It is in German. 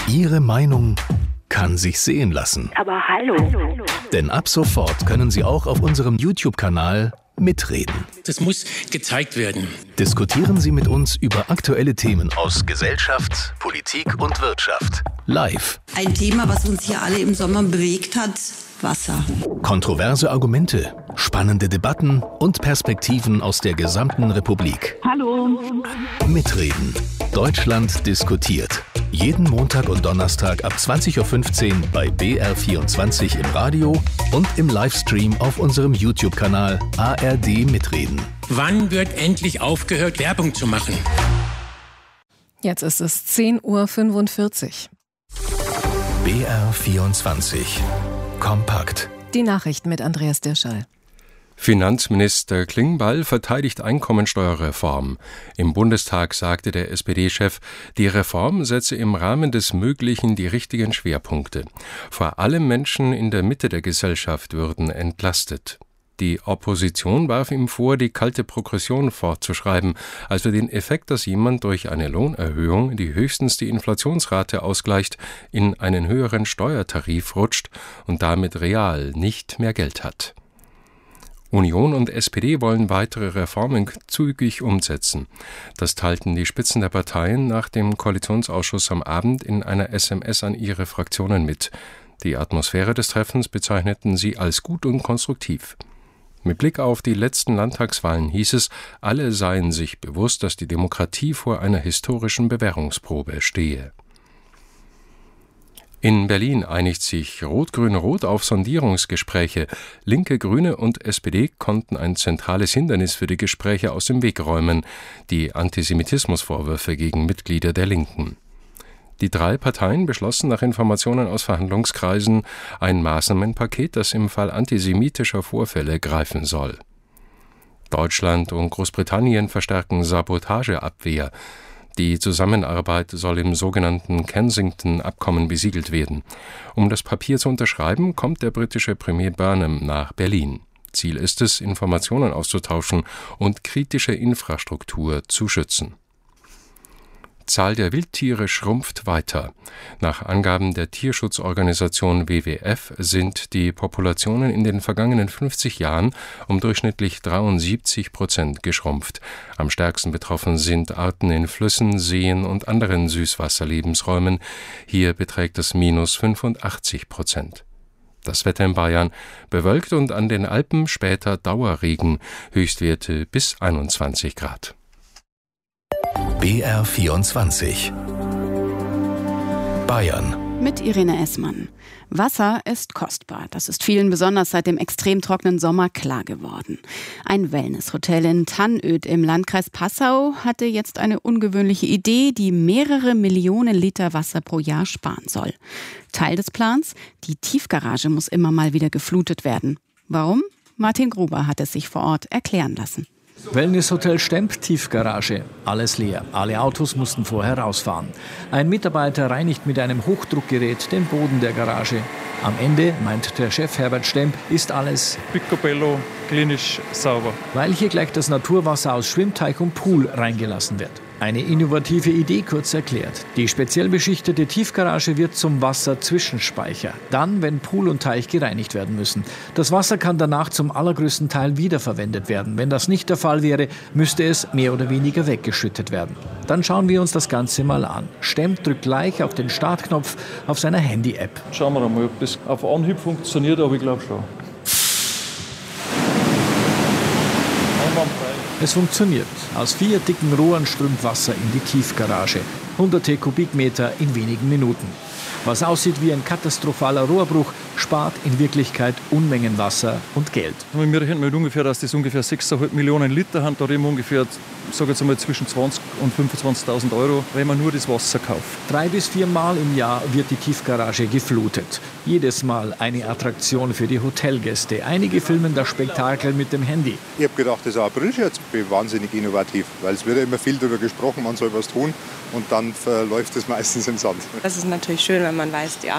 Ihre Meinung kann sich sehen lassen. Aber hallo. Denn ab sofort können Sie auch auf unserem YouTube-Kanal mitreden. Das muss gezeigt werden. Diskutieren Sie mit uns über aktuelle Themen aus Gesellschaft, Politik und Wirtschaft. Live. Ein Thema, was uns hier alle im Sommer bewegt hat: Wasser. Kontroverse Argumente, spannende Debatten und Perspektiven aus der gesamten Republik. Hallo. Mitreden. Deutschland diskutiert. Jeden Montag und Donnerstag ab 20.15 Uhr bei BR24 im Radio und im Livestream auf unserem YouTube-Kanal ARD Mitreden. Wann wird endlich aufgehört, Werbung zu machen? Jetzt ist es 10.45 Uhr. BR24. Kompakt. Die Nachrichten mit Andreas Dirschall. Finanzminister Klingbeil verteidigt Einkommensteuerreform. Im Bundestag sagte der SPD-Chef, die Reform setze im Rahmen des Möglichen die richtigen Schwerpunkte. Vor allem Menschen in der Mitte der Gesellschaft würden entlastet. Die Opposition warf ihm vor, die kalte Progression fortzuschreiben, also den Effekt, dass jemand durch eine Lohnerhöhung, die höchstens die Inflationsrate ausgleicht, in einen höheren Steuertarif rutscht und damit real nicht mehr Geld hat. Union und SPD wollen weitere Reformen zügig umsetzen. Das teilten die Spitzen der Parteien nach dem Koalitionsausschuss am Abend in einer SMS an ihre Fraktionen mit. Die Atmosphäre des Treffens bezeichneten sie als gut und konstruktiv. Mit Blick auf die letzten Landtagswahlen hieß es, alle seien sich bewusst, dass die Demokratie vor einer historischen Bewährungsprobe stehe. In Berlin einigt sich Rot-Grün-Rot auf Sondierungsgespräche. Linke, Grüne und SPD konnten ein zentrales Hindernis für die Gespräche aus dem Weg räumen: die Antisemitismusvorwürfe gegen Mitglieder der Linken. Die drei Parteien beschlossen nach Informationen aus Verhandlungskreisen ein Maßnahmenpaket, das im Fall antisemitischer Vorfälle greifen soll. Deutschland und Großbritannien verstärken Sabotageabwehr. Die Zusammenarbeit soll im sogenannten Kensington-Abkommen besiegelt werden. Um das Papier zu unterschreiben, kommt der britische Premier Burnham nach Berlin. Ziel ist es, Informationen auszutauschen und kritische Infrastruktur zu schützen. Zahl der Wildtiere schrumpft weiter. Nach Angaben der Tierschutzorganisation WWF sind die Populationen in den vergangenen 50 Jahren um durchschnittlich 73% geschrumpft. Am stärksten betroffen sind Arten in Flüssen, Seen und anderen Süßwasserlebensräumen. Hier beträgt es minus 85%. Das Wetter in Bayern: bewölkt und an den Alpen später Dauerregen, Höchstwerte bis 21 Grad. BR24 Bayern. Mit Irene Essmann. Wasser ist kostbar. Das ist vielen besonders seit dem extrem trockenen Sommer klar geworden. Ein Wellnesshotel in Tannöd im Landkreis Passau hatte jetzt eine ungewöhnliche Idee, die mehrere Millionen Liter Wasser pro Jahr sparen soll. Teil des Plans: die Tiefgarage muss immer mal wieder geflutet werden. Warum? Martin Gruber hat es sich vor Ort erklären lassen. Wellnesshotel Stemp, Tiefgarage. Alles leer. Alle Autos mussten vorher rausfahren. Ein Mitarbeiter reinigt mit einem Hochdruckgerät den Boden der Garage. Am Ende, meint der Chef Herbert Stemp, ist alles picobello, klinisch sauber. Weil hier gleich das Naturwasser aus Schwimmteich und Pool reingelassen wird. Eine innovative Idee, kurz erklärt. Die speziell beschichtete Tiefgarage wird zum Wasserzwischenspeicher. Dann, wenn Pool und Teich gereinigt werden müssen. Das Wasser kann danach zum allergrößten Teil wiederverwendet werden. Wenn das nicht der Fall wäre, müsste es mehr oder weniger weggeschüttet werden. Dann schauen wir uns das Ganze mal an. Stemp drückt gleich auf den Startknopf auf seiner Handy-App. Schauen wir mal, ob das auf Anhieb funktioniert, aber ich glaube schon. Es funktioniert. Aus 4 dicken Rohren strömt Wasser in die Tiefgarage. Hunderte Kubikmeter in wenigen Minuten. Was aussieht wie ein katastrophaler Rohrbruch, spart in Wirklichkeit Unmengen Wasser und Geld. Wir rechnen mit ungefähr, dass das ungefähr 6,5 Millionen Liter haben. Da reden wir ungefähr, sage jetzt einmal, zwischen 20.000 und 25.000 Euro, wenn man nur das Wasser kauft. 3 bis 4 Mal im Jahr wird die Tiefgarage geflutet. Jedes Mal eine Attraktion für die Hotelgäste. Einige filmen das Spektakel mit dem Handy. Ich habe gedacht, das ist ein Aprilscherz. Ich bin wahnsinnig innovativ, weil es wird ja immer viel darüber gesprochen, man soll was tun und dann verläuft es meistens im Sand. Das ist natürlich schön, wenn man weiß, ja,